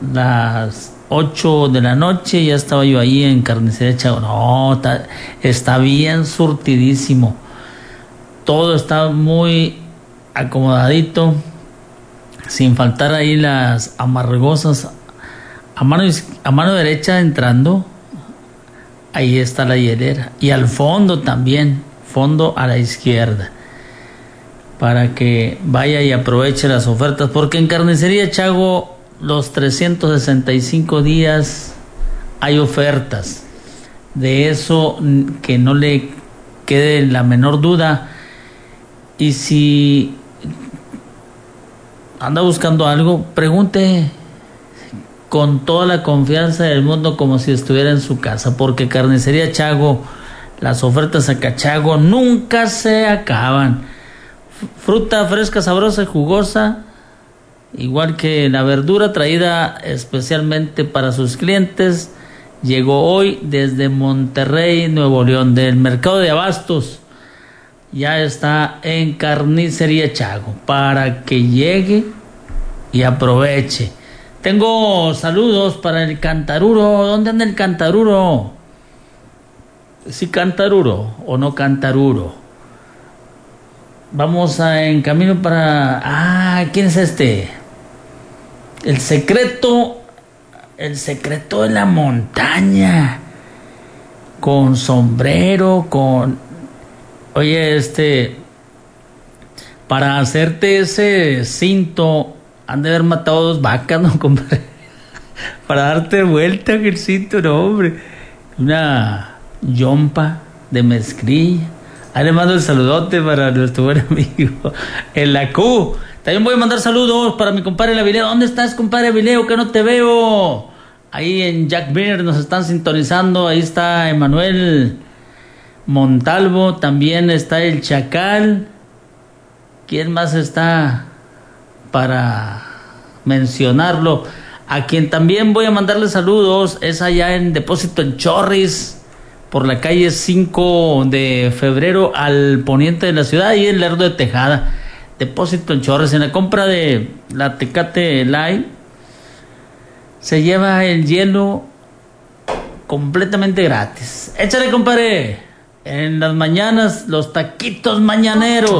las 8 de la noche, ya estaba yo ahí en Carnicería Chago. No, está bien surtidísimo. Todo está muy acomodadito, sin faltar ahí las amargosas. A mano derecha entrando, ahí está la hielera. Y al fondo también, fondo a la izquierda, para que vaya y aproveche las ofertas, porque en Carnicería Chago los 365 días hay ofertas. De eso que no le quede la menor duda. Y si anda buscando algo, pregunte con toda la confianza del mundo, como si estuviera en su casa, porque Carnicería Chago, las ofertas a cachago nunca se acaban. Fruta fresca, sabrosa y jugosa, igual que la verdura traída especialmente para sus clientes, llegó hoy desde Monterrey, Nuevo León, del mercado de abastos. Ya está en Carnicería Chago, para que llegue y aproveche. Tengo saludos para el Cantaruro. ¿Dónde anda el Cantaruro? ¿Sí Cantaruro o no Cantaruro? Vamos en camino para... ¿quién es este? El secreto de la montaña. Con sombrero, Oye, para hacerte ese cinto, han de haber matado 2 vacas, ¿no, compadre? Para darte vuelta en el cinto, no, hombre. Una yompa de mezclilla. Ahí le mando el saludote para nuestro buen amigo en la Q. También voy a mandar saludos para mi compadre Avileo. ¿Dónde estás, compadre Avileo? Que no te veo. Ahí en Jack Beer nos están sintonizando. Ahí está Emanuel Montalvo. También está el Chacal. ¿Quién más está para mencionarlo? A quien también voy a mandarle saludos es allá en Depósito en Chorris, por la calle 5 de febrero al poniente de la ciudad, y el Lerdo de Tejada. Depósito en Chorris. En la compra de la Tecate Light se lleva el hielo completamente gratis. Échale, compadre. En las mañanas, los taquitos mañaneros.